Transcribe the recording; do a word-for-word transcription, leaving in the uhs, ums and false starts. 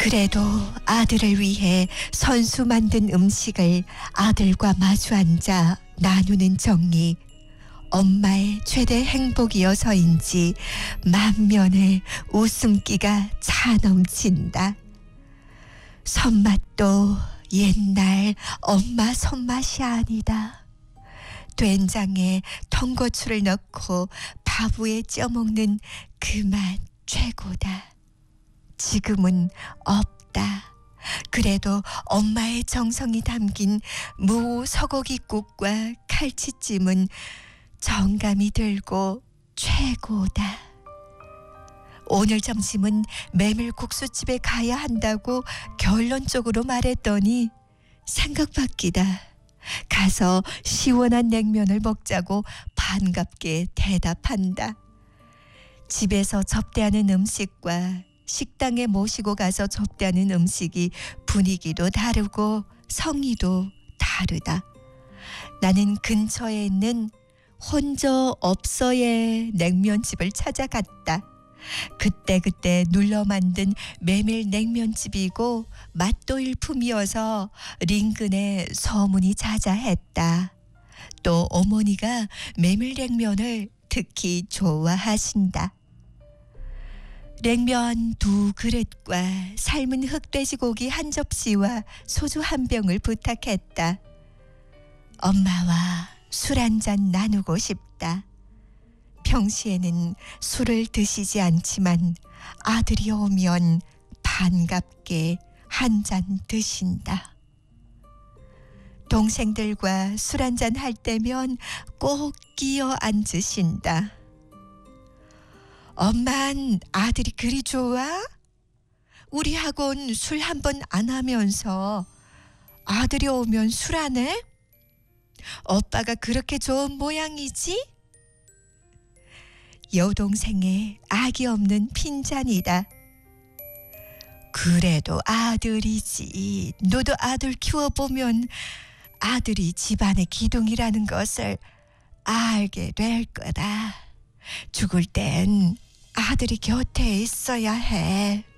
그래도 아들을 위해 선수 만든 음식을 아들과 마주 앉아 나누는 정이 엄마의 최대 행복이어서인지 만면에 웃음기가 차 넘친다. 손맛도 옛날 엄마 손맛이 아니다. 된장에 통고추를 넣고 밥 위에 쪄먹는 그 맛 최고다. 지금은 없다. 그래도 엄마의 정성이 담긴 무 소고기국과 칼치찜은 정감이 들고 최고다. 오늘 점심은 메밀국수집에 가야 한다고 결론적으로 말했더니 생각 바뀌다. 가서 시원한 냉면을 먹자고 반갑게 대답한다. 집에서 접대하는 음식과 식당에 모시고 가서 접대하는 음식이 분위기도 다르고 성의도 다르다. 나는 근처에 있는 혼저 없어의 냉면집을 찾아갔다. 그때그때 눌러 만든 메밀 냉면집이고 맛도 일품이어서 링근에 소문이 자자했다. 또 어머니가 메밀 냉면을 특히 좋아하신다. 냉면 두 그릇과 삶은 흑돼지고기 한 접시와 소주 한 병을 부탁했다. 엄마와 술 한잔 나누고 싶다. 평시에는 술을 드시지 않지만 아들이 오면 반갑게 한 잔 드신다. 동생들과 술 한잔 할 때면 꼭 끼어 앉으신다. 엄만 아들이 그리 좋아? 우리 학원 술 한 번 안 하면서 아들이 오면 술 하네? 오빠가 그렇게 좋은 모양이지? 여동생의 악이 없는 핀잔이다. 그래도 아들이지. 너도 아들 키워보면 아들이 집안의 기둥이라는 것을 알게 될 거다. 죽을 땐 아들이 곁에 있어야 해.